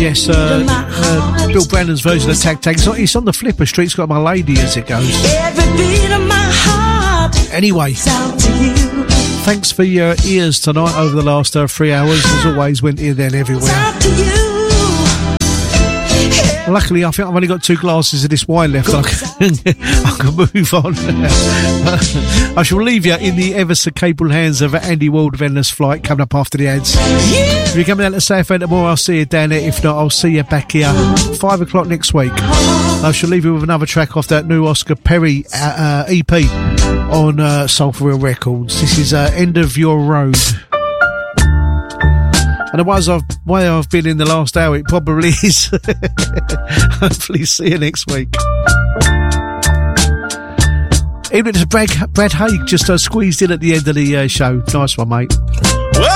Yes, Bill Brandon's version of Tag Tag. It's on the Flipper Street. It's got My Lady as it goes. Anyway, thanks for your ears tonight over the last 3 hours. As always, went here, then, everywhere. Luckily, I think I've only got 2 glasses of this wine left. I can move on. I shall leave you in the ever so capable hands of Andy Ward of Endless Flight, coming up after the ads. If you're coming out to Southend tomorrow, I'll see you down there. If not, I'll see you back here 5 o'clock next week. I shall leave you with another track off that new Oscar Perry EP on Soul for Real Records. This is End of Your Road. And the way I've been in the last hour, it probably is. Hopefully see you next week. Even if it's Brad Haig just squeezed in at the end of the show. Nice one, mate.